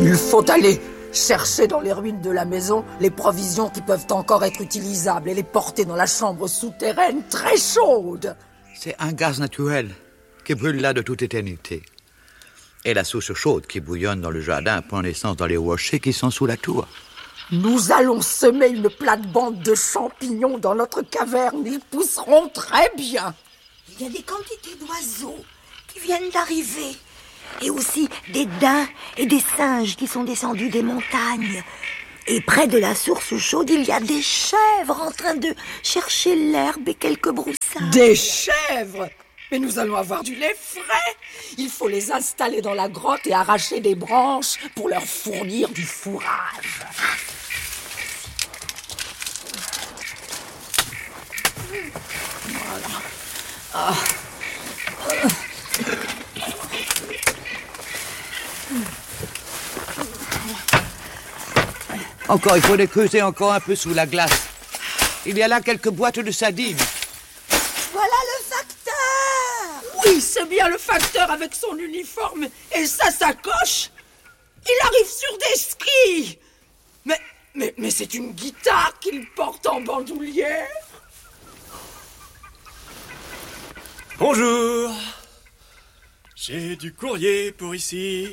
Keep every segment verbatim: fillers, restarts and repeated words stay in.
Il faut aller chercher dans les ruines de la maison les provisions qui peuvent encore être utilisables et les porter dans la chambre souterraine très chaude. C'est un gaz naturel qui brûle là de toute éternité. Et la source chaude qui bouillonne dans le jardin prend naissance dans les rochers qui sont sous la tour. Nous allons semer une plate-bande de champignons dans notre caverne. Ils pousseront très bien. Il y a des quantités d'oiseaux qui viennent d'arriver. Et aussi des daims et des singes qui sont descendus des montagnes. Et près de la source chaude, il y a des chèvres en train de chercher l'herbe et quelques broussailles. Des chèvres ? Mais nous allons avoir du lait frais. Il faut les installer dans la grotte et arracher des branches pour leur fournir du fourrage. Voilà. Ah. Encore, il faudrait creuser encore un peu sous la glace. Il y a là quelques boîtes de sardines. Voilà le facteur! Oui, c'est bien le facteur avec son uniforme et sa sacoche. Il arrive sur des skis. Mais, mais, mais c'est une guitare qu'il porte en bandoulière. Bonjour. J'ai du courrier pour ici.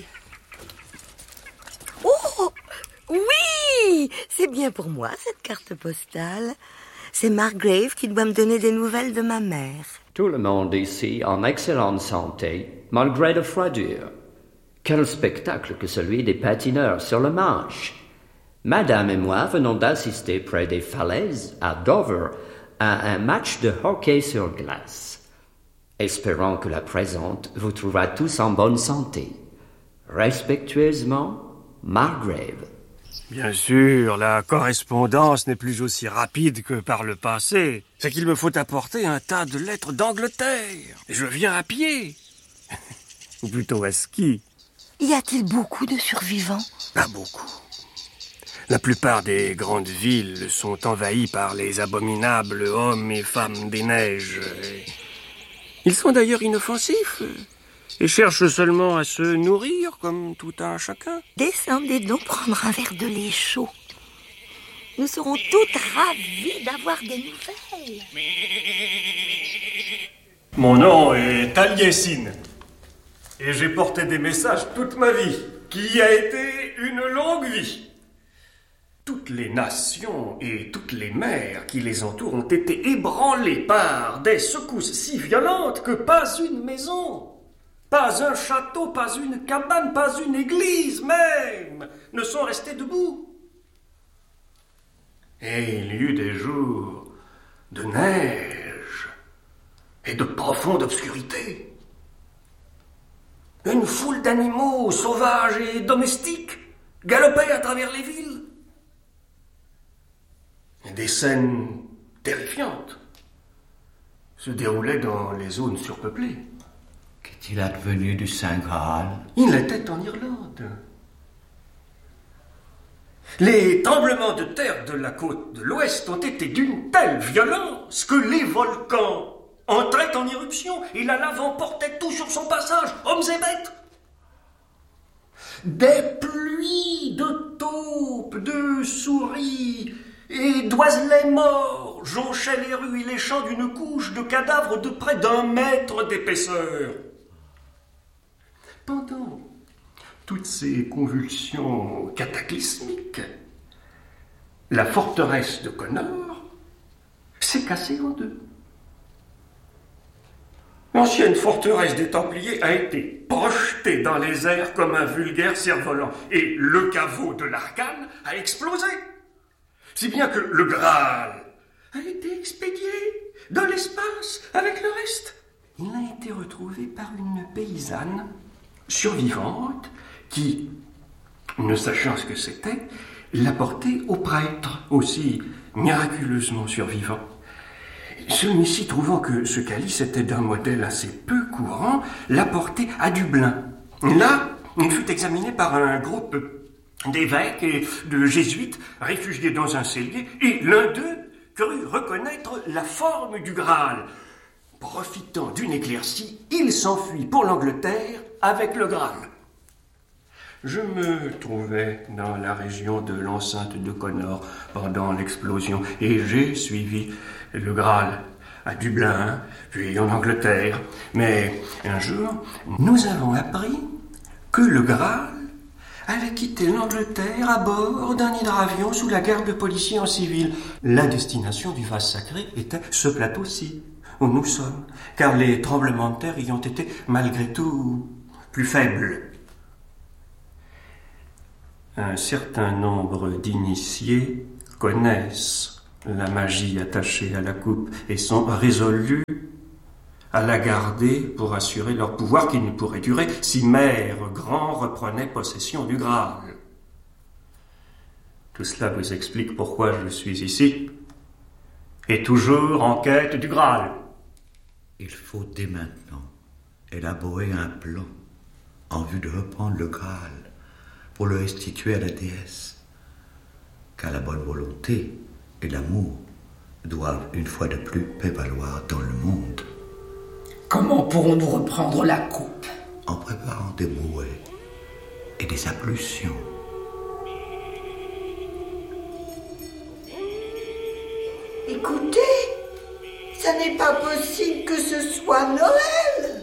Oh! Oui! C'est bien pour moi, cette carte postale. C'est Margrave qui doit me donner des nouvelles de ma mère. Tout le monde ici en excellente santé, malgré la froidure. Quel spectacle que celui des patineurs sur le Manche. Madame et moi venons d'assister près des falaises, à Dover, à un match de hockey sur glace. Espérons que la présente vous trouvera tous en bonne santé. Respectueusement, Margrave. Bien sûr, la correspondance n'est plus aussi rapide que par le passé. C'est qu'il me faut apporter un tas de lettres d'Angleterre. Et je viens à pied. Ou plutôt à ski. Y a-t-il beaucoup de survivants? Pas beaucoup. La plupart des grandes villes sont envahies par les abominables hommes et femmes des neiges. Ils sont d'ailleurs inoffensifs. Et cherchent seulement à se nourrir comme tout un chacun. Descendez donc prendre un verre de lait chaud. Nous serons toutes ravies d'avoir des nouvelles. Mon nom est Taliesin. Et j'ai porté des messages toute ma vie, qui a été une longue vie. Toutes les nations et toutes les mers qui les entourent ont été ébranlées par des secousses si violentes que pas une maison... Pas un château, pas une cabane, pas une église même ne sont restés debout. Et il y eut des jours de neige et de profonde obscurité. Une foule d'animaux sauvages et domestiques galopaient à travers les villes. Et des scènes terrifiantes se déroulaient dans les zones surpeuplées. Qu'est-il advenu du Saint Graal? Il était en Irlande. Les tremblements de terre de la côte de l'Ouest ont été d'une telle violence que les volcans entraient en éruption et la lave emportait tout sur son passage, hommes et bêtes. Des pluies de taupes, de souris et d'oiselets morts jonchaient les rues et les champs d'une couche de cadavres de près d'un mètre d'épaisseur. Pendant toutes ces convulsions cataclysmiques, la forteresse de Connor s'est cassée en deux. L'ancienne forteresse des Templiers a été projetée dans les airs comme un vulgaire cerf-volant et le caveau de l'arcane a explosé. Si bien que le Graal a été expédié dans l'espace avec le reste. Il a été retrouvé par une paysanne survivante qui, ne sachant ce que c'était, l'a porté au prêtre, aussi miraculeusement survivant. Celui-ci, trouvant que ce calice était d'un modèle assez peu courant, l'a porté à Dublin. Là, il fut examiné par un groupe d'évêques et de jésuites réfugiés dans un cellier, et l'un d'eux crut reconnaître la forme du Graal. Profitant d'une éclaircie, il s'enfuit pour l'Angleterre avec le Graal. Je me trouvais dans la région de l'enceinte de Connor pendant l'explosion et j'ai suivi le Graal à Dublin, puis en Angleterre. Mais un jour, nous avons appris que le Graal avait quitté l'Angleterre à bord d'un hydravion sous la garde de policiers en civil. La destination du vase sacré était ce plateau-ci, où nous sommes, car les tremblements de terre y ont été malgré tout plus faibles. Un certain nombre d'initiés connaissent la magie attachée à la coupe et sont résolus à la garder pour assurer leur pouvoir qui ne pourrait durer si Mère Grand reprenait possession du Graal. Tout cela vous explique pourquoi je suis ici et toujours en quête du Graal. Il faut dès maintenant élaborer un plan en vue de reprendre le Graal pour le restituer à la déesse, car la bonne volonté et l'amour doivent une fois de plus prévaloir dans le monde. Comment pourrons-nous reprendre la coupe? En préparant des brouets et des ablutions. Écoutez, ça n'est pas possible que ce soit Noël.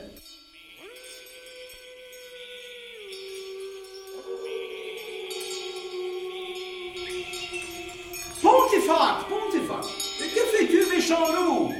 Pontifex, Pontifex, que fais-tu, méchant loup?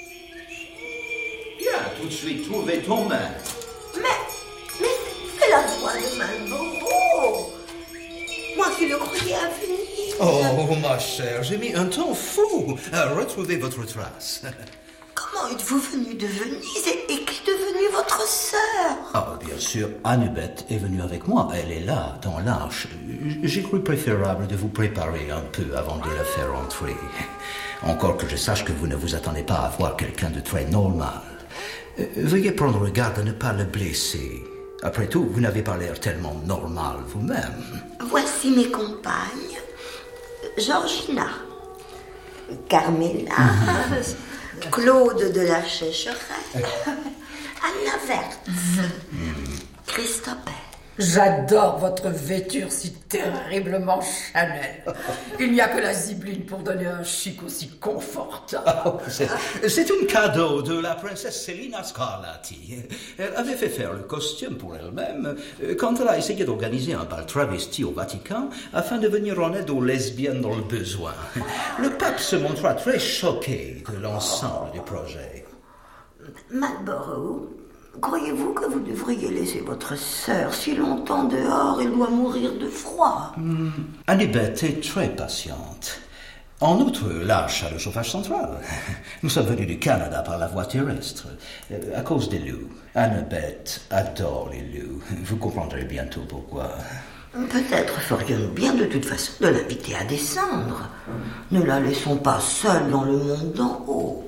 Viens tout de suite trouver ton maître. Mais, mais c'est la voix de Malboro. Moi qui le croyais à venir. Oh, ma chère, j'ai mis un temps fou à retrouver votre trace. Comment êtes-vous venu de Venise et, et qu'est devenue votre sœur? Ah, bien sûr, Annabeth est venue avec moi. Elle est là, dans l'arche. J'ai cru préférable de vous préparer un peu avant de la faire entrer. Encore que je sache que vous ne vous attendez pas à voir quelqu'un de très normal. Euh, veuillez prendre garde à ne pas le blesser. Après tout, vous n'avez pas l'air tellement normal vous-même. Voici mes compagnes. Georgina, Carmela, Claude de la Chècherette, Anna Vertz, Christophe. J'adore votre vêture si terriblement Chanel. Il n'y a que la zibeline pour donner un chic aussi confortable. Oh, c'est, c'est un cadeau de la princesse Selina Scarlatti. Elle avait fait faire le costume pour elle-même quand elle a essayé d'organiser un bal travesti au Vatican afin de venir en aide aux lesbiennes dans le besoin. Le pape se montra très choqué de l'ensemble du projet. Marlborough, croyez-vous que vous devriez laisser votre sœur si longtemps dehors? Elle doit mourir de froid. Hmm. Annabeth est très patiente. En outre, l'arche a le chauffage central. Nous sommes venus du Canada par la voie terrestre, à cause des loups. Annabeth adore les loups. Vous comprendrez bientôt pourquoi. Peut-être ferions-nous bien de toute façon de l'inviter à descendre. Ne la laissons pas seule dans le monde d'en haut.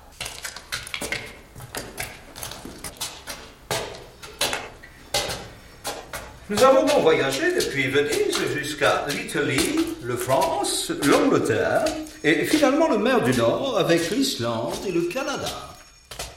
Nous avons donc voyagé depuis Venise jusqu'à l'Italie, la France, l'Angleterre et finalement le mer du Nord avec l'Islande et le Canada.